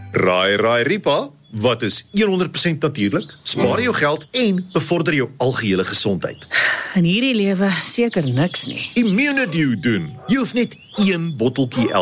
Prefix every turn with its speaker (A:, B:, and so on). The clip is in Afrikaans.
A: Raai Ripa, wat is 100% natuurlik, spaar jou geld en bevorder jou algehele gesondheid.
B: In hierdie lewe seker niks nie.
A: Immunedew doen. Jy hoef net 1 botteltjie